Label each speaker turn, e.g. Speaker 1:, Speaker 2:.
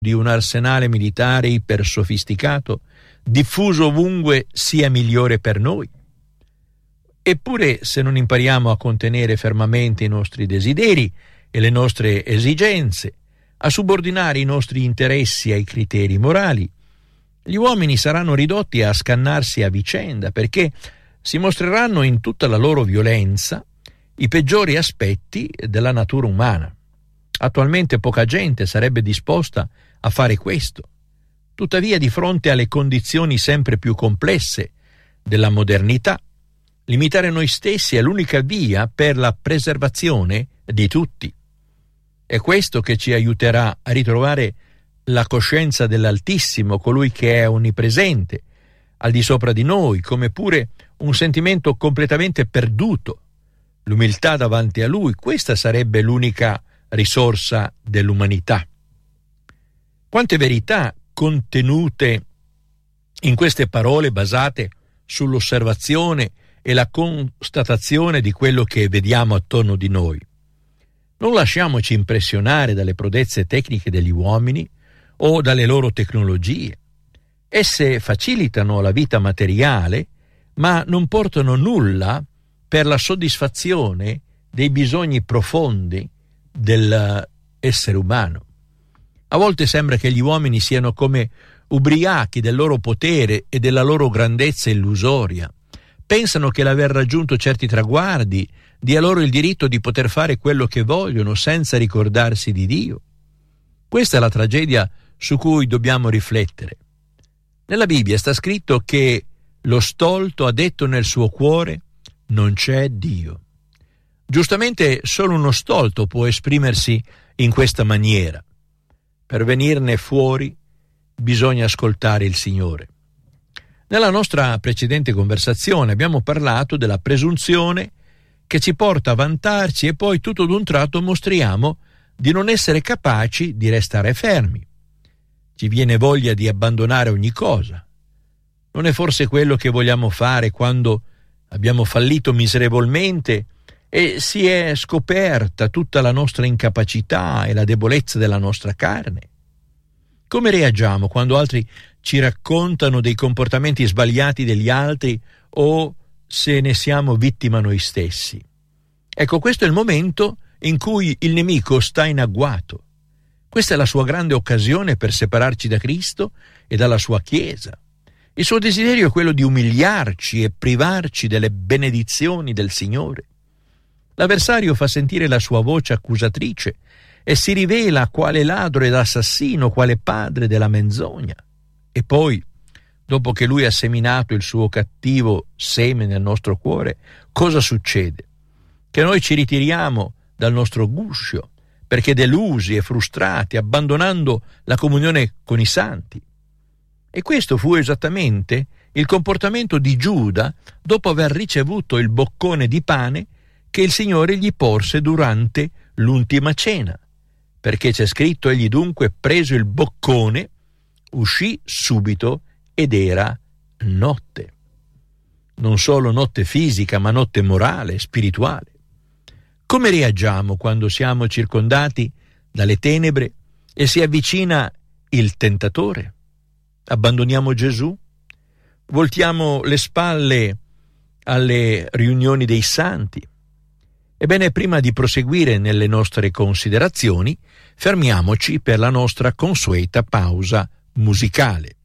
Speaker 1: di un arsenale militare ipersofisticato, diffuso ovunque, sia migliore per noi? Eppure, se non impariamo a contenere fermamente i nostri desideri e le nostre esigenze, a subordinare i nostri interessi ai criteri morali, gli uomini saranno ridotti a scannarsi a vicenda, perché si mostreranno in tutta la loro violenza i peggiori aspetti della natura umana. Attualmente poca gente sarebbe disposta a fare questo. Tuttavia, di fronte alle condizioni sempre più complesse della modernità, limitare noi stessi è l'unica via per la preservazione di tutti. È questo che ci aiuterà a ritrovare la coscienza dell'Altissimo, colui che è onnipresente, al di sopra di noi, come pure un sentimento completamente perduto, l'umiltà davanti a Lui. Questa sarebbe l'unica risorsa dell'umanità. Quante verità contenute in queste parole basate sull'osservazione e la constatazione di quello che vediamo attorno di noi. Non lasciamoci impressionare dalle prodezze tecniche degli uomini o dalle loro tecnologie. Esse facilitano la vita materiale, ma non portano nulla per la soddisfazione dei bisogni profondi dell'essere umano. A volte sembra che gli uomini siano come ubriachi del loro potere e della loro grandezza illusoria. Pensano che l'aver raggiunto certi traguardi dia loro il diritto di poter fare quello che vogliono senza ricordarsi di Dio. Questa è la tragedia su cui dobbiamo riflettere. Nella Bibbia sta scritto che lo stolto ha detto nel suo cuore: non c'è Dio. Giustamente solo uno stolto può esprimersi in questa maniera. Per venirne fuori bisogna ascoltare il Signore. Nella nostra precedente conversazione abbiamo parlato della presunzione che ci porta a vantarci e poi tutto d'un tratto mostriamo di non essere capaci di restare fermi. Ci viene voglia di abbandonare ogni cosa. Non è forse quello che vogliamo fare quando abbiamo fallito miserevolmente e si è scoperta tutta la nostra incapacità e la debolezza della nostra carne? Come reagiamo quando altri ci raccontano dei comportamenti sbagliati degli altri o se ne siamo vittima noi stessi? Ecco, questo è il momento in cui il nemico sta in agguato. Questa è la sua grande occasione per separarci da Cristo e dalla sua Chiesa. Il suo desiderio è quello di umiliarci e privarci delle benedizioni del Signore. L'avversario fa sentire la sua voce accusatrice e si rivela quale ladro ed assassino, quale padre della menzogna. E poi, dopo che lui ha seminato il suo cattivo seme nel nostro cuore, cosa succede? Che noi ci ritiriamo dal nostro guscio, perché delusi e frustrati, abbandonando la comunione con i santi. E questo fu esattamente il comportamento di Giuda dopo aver ricevuto il boccone di pane che il Signore gli porse durante l'ultima cena, perché c'è scritto: egli dunque, preso il boccone, uscì subito ed era notte. Non solo notte fisica, ma notte morale, spirituale. Come reagiamo quando siamo circondati dalle tenebre e si avvicina il tentatore? Abbandoniamo Gesù? Voltiamo le spalle alle riunioni dei santi? Ebbene, prima di proseguire nelle nostre considerazioni, fermiamoci per la nostra consueta pausa musicale.